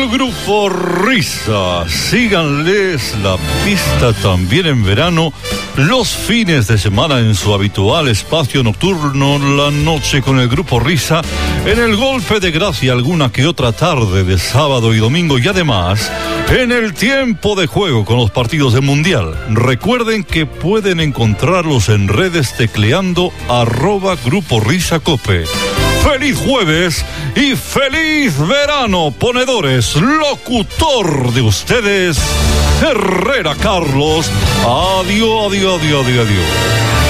el Grupo Risa. Síganles la pista también en verano, los fines de semana en su habitual espacio nocturno, la noche con el Grupo Risa, en el Golpe de Gracia alguna que otra tarde de sábado y domingo, y además en el tiempo de juego con los partidos del Mundial. Recuerden que pueden encontrarlos en redes tecleando @Grupo Risa Cope. ¡Feliz jueves y feliz verano, ponedores! Locutor de ustedes, Herrera Carlos. Adiós, adiós, adiós, adiós.